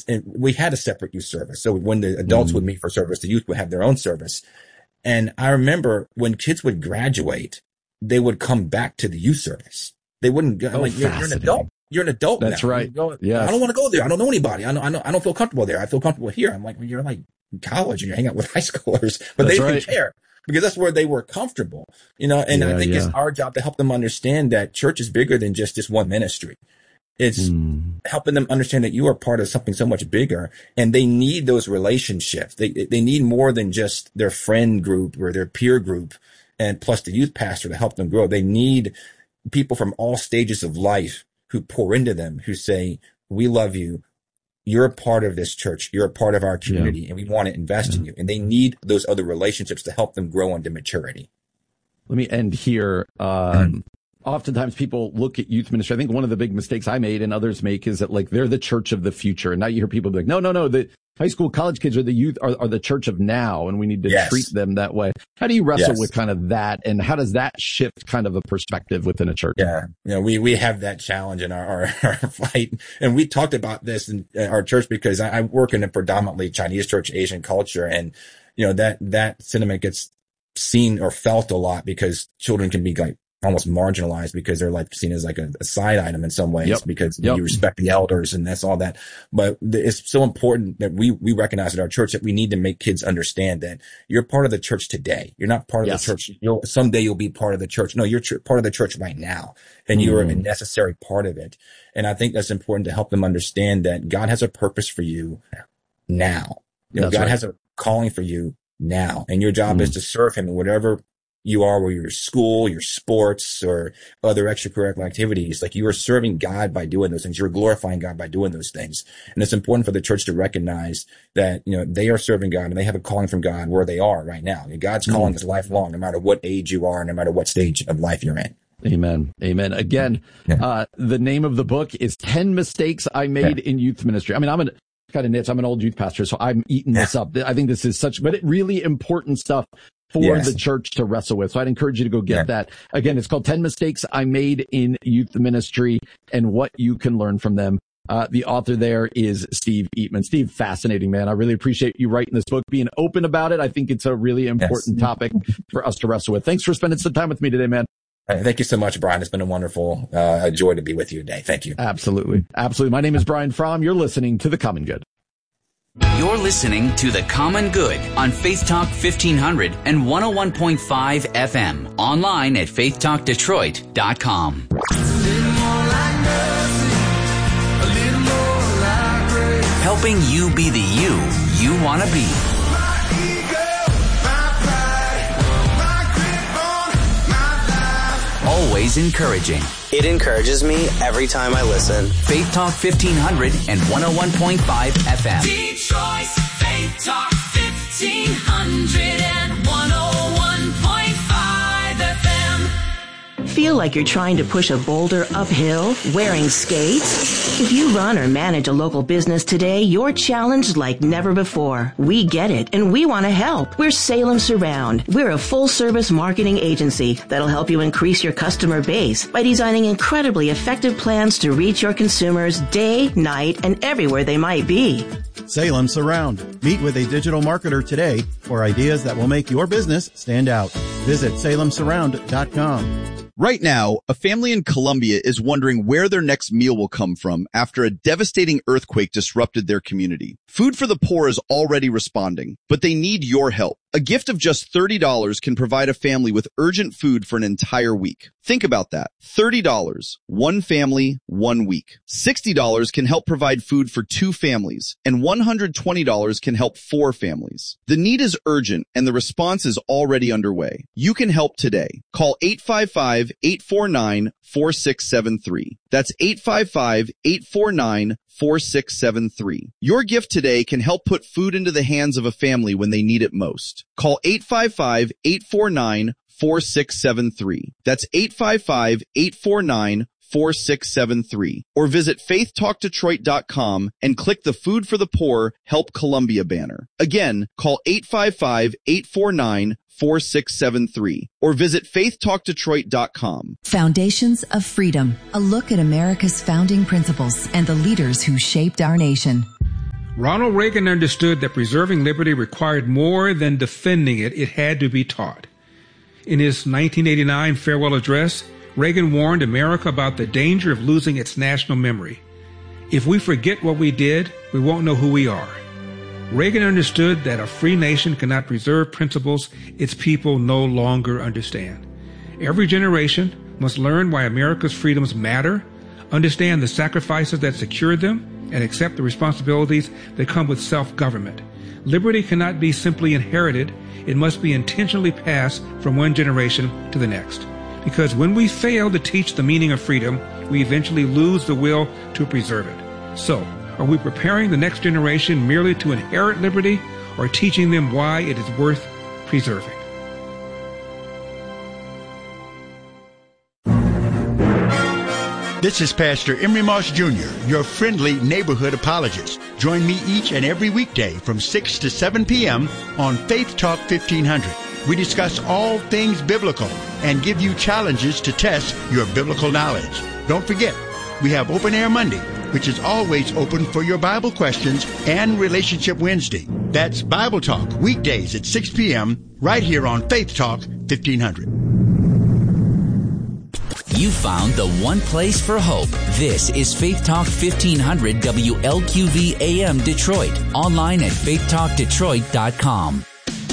and we had a separate youth service. So when the adults would meet for service, the youth would have their own service. And I remember when kids would graduate, they would come back to the youth service. They wouldn't go, like, you're an adult. You're an adult. That's now. right. Yeah. I don't want to go there. I don't know anybody. I don't feel comfortable there. I feel comfortable here. I'm like, well, you're like in college and you hang out with high schoolers, but they didn't care because that's where they were comfortable, and I think it's our job to help them understand that church is bigger than just this one ministry. It's helping them understand that you are part of something so much bigger, and they need those relationships. They need more than just their friend group or their peer group and plus the youth pastor to help them grow. They need people from all stages of life who pour into them, who say, we love you. You're a part of this church. You're a part of our community, and we want to invest in you. And they need those other relationships to help them grow into maturity. Let me end here. Oftentimes people look at youth ministry. I think one of the big mistakes I made and others make is that, like, they're the church of the future. And now you hear people be like, no, the high school, college kids are the youth, are the church of now, and we need to treat them that way. How do you wrestle with kind of that, and how does that shift kind of a perspective within a church? Yeah, we have that challenge in our fight, and we talked about this in our church because I work in a predominantly Chinese church, Asian culture, and that sentiment gets seen or felt a lot because children can be like almost marginalized because they're like seen as like a side item in some ways because you respect the elders and that's all that. But it's so important that we recognize at our church that we need to make kids understand that you're part of the church today. You're not part of the church. Someday you'll be part of the church. No, you're part of the church right now, and you're a necessary part of it. And I think that's important to help them understand that God has a purpose for you now. God has a calling for you now, and your job is to serve him in whatever you are, where your school, your sports, or other extracurricular activities. Like, you are serving God by doing those things. You're glorifying God by doing those things. And it's important for the church to recognize that, they are serving God and they have a calling from God where they are right now. God's calling is lifelong, no matter what age you are, no matter what stage of life you're in. Amen. Amen. Again, the name of the book is 10 Mistakes I Made in Youth Ministry. I mean, I'm an old youth pastor, so I'm eating this up. I think this is but really important stuff for the church to wrestle with. So I'd encourage you to go get that. Again, it's called 10 Mistakes I Made in Youth Ministry and What You Can Learn from Them. The author there is Steve Eatman. Steve, fascinating, man. I really appreciate you writing this book, being open about it. I think it's a really important topic for us to wrestle with. Thanks for spending some time with me today, man. Thank you so much, Brian. It's been a wonderful joy to be with you today. Thank you. Absolutely. Absolutely. My name is Brian Fromm. You're listening to The Common Good. You're listening to The Common Good on Faith Talk 1500 and 101.5 FM. Online at faithtalkdetroit.com. Helping you be the you want to be. Always encouraging. It encourages me every time I listen. Faith Talk 1500 and 101.5 FM. Detroit's Faith Talk 1500 and 101.5 FM. Feel like you're trying to push a boulder uphill wearing skates? If you run or manage a local business today, you're challenged like never before. We get it, and we want to help. We're Salem Surround. We're a full-service marketing agency that'll help you increase your customer base by designing incredibly effective plans to reach your consumers day, night, and everywhere they might be. Salem Surround. Meet with a digital marketer today for ideas that will make your business stand out. Visit salemsurround.com. Right now, a family in Colombia is wondering where their next meal will come from after a devastating earthquake disrupted their community. Food for the Poor is already responding, but they need your help. A gift of just $30 can provide a family with urgent food for an entire week. Think about that. $30, one family, 1 week. $60 can help provide food for 2 families, and $120 can help 4 families. The need is urgent, and the response is already underway. You can help today. Call 855-849-4673. That's 855-849-4673. Your gift today can help put food into the hands of a family when they need it most. Call 855-849-4673. That's 855-849-4673. Or visit faithtalkdetroit.com and click the Food for the Poor Help Columbia banner. Again, call 855-849-4673 or visit faithtalkdetroit.com. Foundations of Freedom, a look at America's founding principles and the leaders who shaped our nation. Ronald Reagan understood that preserving liberty required more than defending it. It had to be taught. In his 1989 farewell address, Reagan warned America about the danger of losing its national memory. If we forget what we did, we won't know who we are. Reagan understood that a free nation cannot preserve principles its people no longer understand. Every generation must learn why America's freedoms matter, understand the sacrifices that secured them, and accept the responsibilities that come with self-government. Liberty cannot be simply inherited. It must be intentionally passed from one generation to the next. Because when we fail to teach the meaning of freedom, we eventually lose the will to preserve it. So, are we preparing the next generation merely to inherit liberty, or teaching them why it is worth preserving? This is Pastor Emery Moss Jr., your friendly neighborhood apologist. Join me each and every weekday from 6 to 7 p.m. on Faith Talk 1500. We discuss all things biblical and give you challenges to test your biblical knowledge. Don't forget, we have Open Air Monday, which is always open for your Bible questions, and Relationship Wednesday. That's Bible Talk, weekdays at 6 p.m. right here on Faith Talk 1500. You found the one place for hope. This is Faith Talk 1500 WLQV AM Detroit. Online at faithtalkdetroit.com.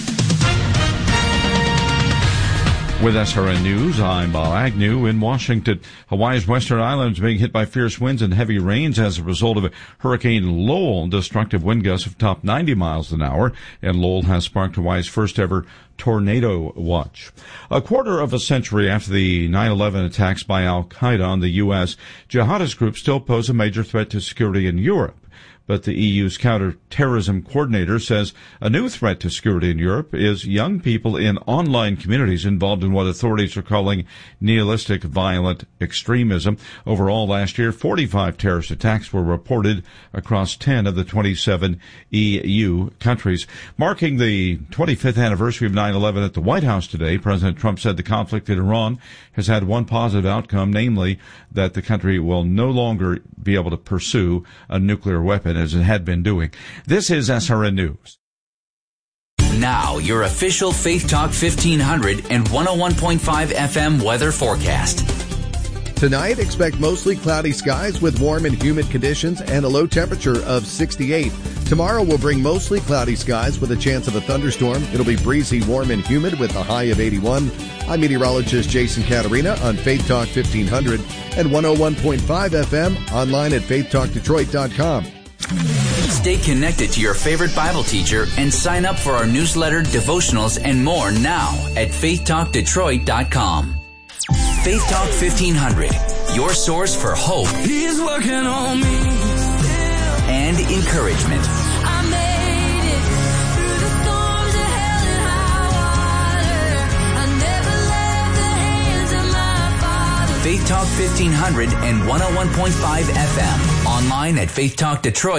With SRN News, I'm Bob Agnew in Washington. Hawaii's western islands being hit by fierce winds and heavy rains as a result of Hurricane Lowell. Destructive wind gusts have topped 90 miles an hour, and Lowell has sparked Hawaii's first ever tornado watch. A quarter of a century after the 9/11 attacks by Al-Qaeda on the U.S., jihadist groups still pose a major threat to security in Europe. But the EU's counterterrorism coordinator says a new threat to security in Europe is young people in online communities involved in what authorities are calling nihilistic violent extremism. Overall, last year, 45 terrorist attacks were reported across 10 of the 27 EU countries. Marking the 25th anniversary of 9/11 at the White House today, President Trump said the conflict in Iran has had one positive outcome, namely that the country will no longer be able to pursue a nuclear weapon as it had been doing. This is SRN News. Now, your official Faith Talk 1500 and 101.5 FM weather forecast. Tonight, expect mostly cloudy skies with warm and humid conditions and a low temperature of 68. Tomorrow will bring mostly cloudy skies with a chance of a thunderstorm. It'll be breezy, warm, and humid with a high of 81. I'm meteorologist Jason Caterina on Faith Talk 1500 and 101.5 FM, online at faithtalkdetroit.com. Stay connected to your favorite Bible teacher and sign up for our newsletter, devotionals, and more now at faithtalkdetroit.com. Faith Talk 1500, your source for hope. He's working on me and encouragement. I made it through the storms of hell and high water. I never left the hands of my Father. Faith Talk 1500 and 101.5 FM. Online at Faith Talk Detroit.